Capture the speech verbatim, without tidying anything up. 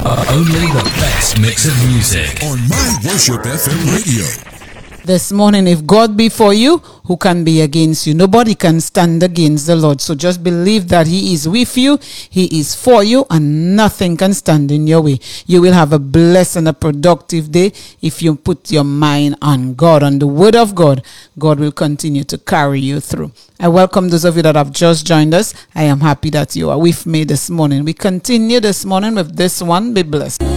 Only the best mix of music on My Worship F M Radio. This morning, if God be for you, who can be against you? Nobody can stand against the Lord. So just believe that He is with you, He is for you, and nothing can stand in your way. You will have a blessed and a productive day if you put your mind on God, on the Word of God. God will continue to carry you through. I welcome those of you that have just joined us. I am happy that you are with me this morning. We continue this morning with this one. Be blessed.